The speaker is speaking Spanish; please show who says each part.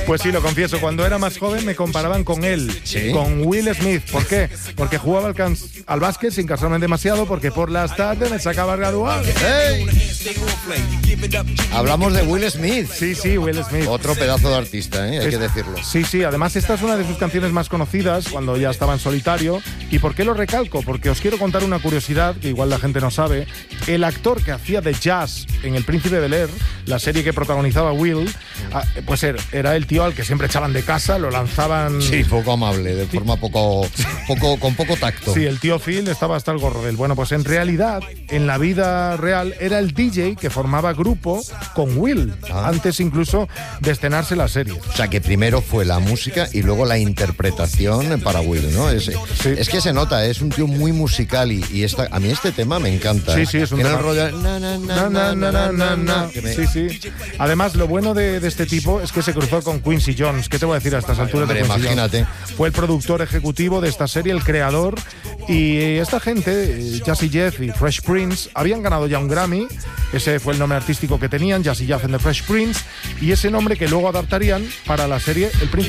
Speaker 1: Pues sí, lo confieso, cuando era más joven me comparaban con él,
Speaker 2: ¿Sí?
Speaker 1: con Will Smith. ¿Por qué? Porque jugaba al básquet sin cansarme demasiado, porque por las tardes me sacaba el graduado.
Speaker 2: ¡Hey! Hablamos de Will Smith.
Speaker 1: Sí, Will Smith.
Speaker 2: Otro pedazo de artista, hay que decirlo.
Speaker 1: Sí, además esta es una de sus canciones más conocidas cuando ya estaba en solitario. ¿Y por qué lo recalco? Porque os quiero contar una curiosidad que igual la gente no sabe. El actor que hacía de Jazz en El Príncipe Bel-Air, la serie que protagonizaba Will, pues era el tío al que siempre echaban de casa, lo lanzaban...
Speaker 2: Sí, poco amable, de forma con poco tacto.
Speaker 1: Sí, el tío Phil estaba hasta el gorro de él. Bueno, pues en realidad, en la vida real, era el DJ que formaba grupo con Will, antes incluso de estrenarse la serie.
Speaker 2: O sea, que primero fue la música y luego la interpretación para Will, ¿no? Es que se nota, es un tío muy musical y a mí este tema me encanta.
Speaker 1: Sí, es un
Speaker 2: tema.
Speaker 1: Tiene el rollo... Sí. Además, lo bueno de este tipo es que se cruzó con Quincy Jones. ¿Qué te voy a decir a estas alturas?
Speaker 2: Hombre,
Speaker 1: de Quincy
Speaker 2: imagínate.
Speaker 1: Jones? Fue el productor ejecutivo de esta serie, el creador, y esta gente, Jazzy Jeff y Fresh Prince, habían ganado ya un Grammy. Ese fue el nombre artístico que tenían, Jazzy Jeff and the Fresh Prince, y ese nombre que luego adaptarían para la serie El Príncipe